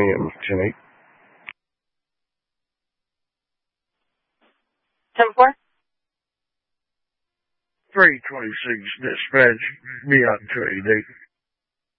a.m. tonight. 10-4? 326 dispatch, be on 28.